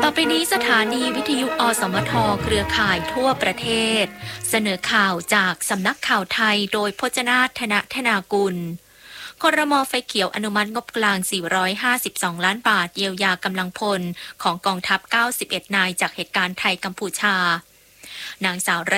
ต่อไปนี้สถานีวิทยุอสมทเครือข่ายทั่วประเทศเสนอข่าวจากสำนักข่าวไทยโดยพจนาถนธนากุลครม.ไฟเขียวอนุมัติงบกลาง452ล้านบาทเยียวยากำลังพลของกองทัพ91นายจากเหตุการณ์ไทยกัมพูชานางสาว